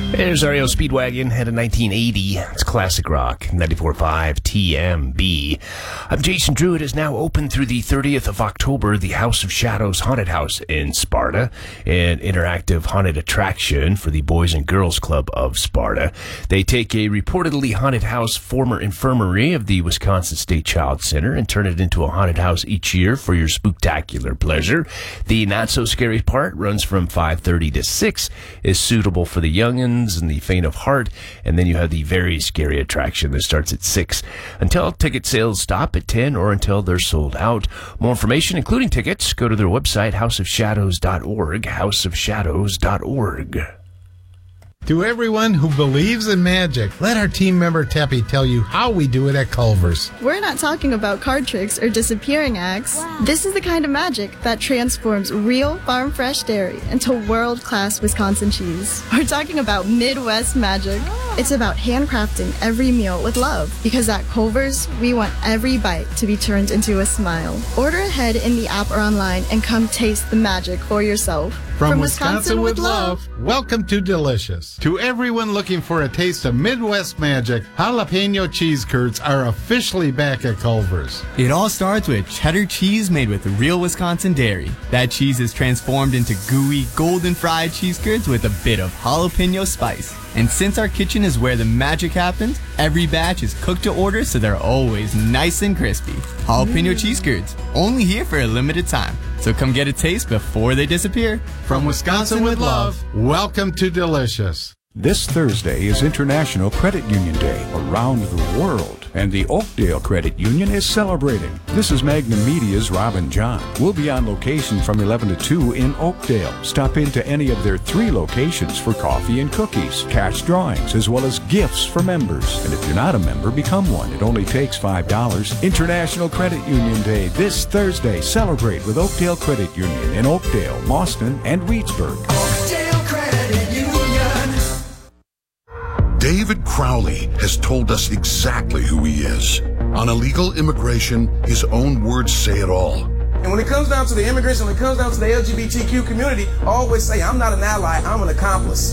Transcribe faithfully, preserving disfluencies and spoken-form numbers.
There's R E O Speedwagon, head of nineteen eighty. It's classic rock, ninety-four point five T M B. I'm Jason Drew. It is now open through the thirtieth of October, the House of Shadows Haunted House in Sparta, an interactive haunted attraction for the Boys and Girls Club of Sparta. They take a reportedly haunted house, former infirmary of the Wisconsin State Child Center, and turn it into a haunted house each year for your spooktacular pleasure. The not-so-scary part runs from five thirty to six, is suitable for the young'uns and the faint of heart, and then you have the very scary attraction that starts at six until ticket sales stop at ten or until they're sold out. More information, including tickets, go to their website, house of shadows dot org, house of shadows dot org. To everyone who believes in magic, let our team member Teppy tell you how we do it at Culver's. We're not talking about card tricks or disappearing acts. Wow. This is the kind of magic that transforms real farm-fresh dairy into world-class Wisconsin cheese. We're talking about Midwest magic. Oh. It's about handcrafting every meal with love, because at Culver's, we want every bite to be turned into a smile. Order ahead in the app or online and come taste the magic for yourself. From, From Wisconsin, Wisconsin with love, welcome to Delicious. To everyone looking for a taste of Midwest magic, jalapeno cheese curds are officially back at Culver's. It all starts with cheddar cheese made with real Wisconsin dairy. That cheese is transformed into gooey, golden fried cheese curds with a bit of jalapeno spice. And since our kitchen is where the magic happens, every batch is cooked to order so they're always nice and crispy. Jalapeno mm. cheese curds, only here for a limited time. So come get a taste before they disappear. From Wisconsin with love, welcome to Delicious. This Thursday is International Credit Union Day around the world, and the Oakdale Credit Union is celebrating. This is Magnum Media's Robin John. We'll be on location from eleven to two in Oakdale. Stop into any of their three locations for coffee and cookies, cash drawings, as well as gifts for members. And if you're not a member, become one. It only takes five dollars. International Credit Union Day this Thursday. Celebrate with Oakdale Credit Union in Oakdale, Mauston, and Reedsburg. Oakdale Credit Union. David Crowley has told us exactly who he is. On illegal immigration, his own words say it all. And when it comes down to the immigration, when it comes down to the L G B T Q community, I always say I'm not an ally, I'm an accomplice.